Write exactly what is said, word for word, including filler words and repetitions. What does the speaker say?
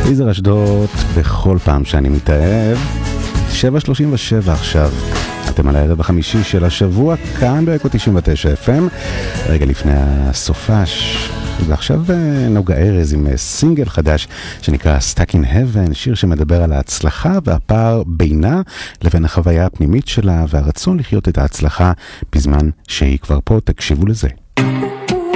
יזהר אשדוד, בכל פעם שאני מתאהב. שבע שלושים ושבע עכשיו. אתם על הערב החמישי של השבוע, כאן באקו תשעים ותשע אף אם, רגע לפני הסופש. ועכשיו נוגה ארז עם סינגל חדש שנקרא Stuck in Heaven, שיר שמדבר על ההצלחה והפער בינה לבין החוויה הפנימית שלה והרצון לחיות את ההצלחה בזמן שהיא כבר פה. תקשיבו לזה.